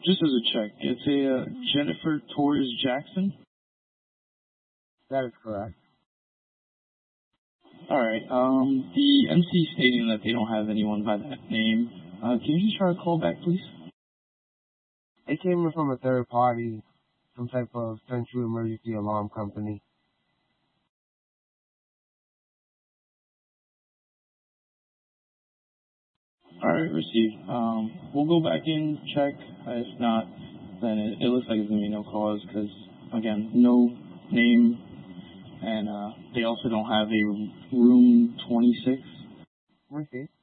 Just as a check, it's a Jennifer Torres Jackson. That is correct. Alright, the MC stating that they don't have anyone by that name. Can you just try to call back, please? It came in from a third party, some type of central emergency alarm company. Alright, received. We'll go back in, check. If not, then it looks like it's going to be no cause because, again, no name, and they also don't have a room 26. Received.